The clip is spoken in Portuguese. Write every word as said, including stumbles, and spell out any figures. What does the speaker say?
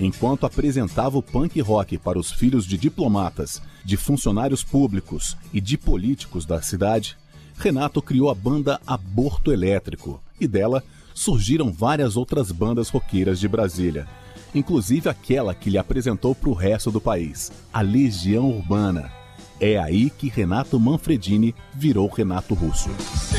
Enquanto apresentava o punk rock para os filhos de diplomatas, de funcionários públicos e de políticos da cidade, Renato criou a banda Aborto Elétrico, e dela surgiram várias outras bandas roqueiras de Brasília, inclusive aquela que lhe apresentou para o resto do país, a Legião Urbana. É aí que Renato Manfredini virou Renato Russo.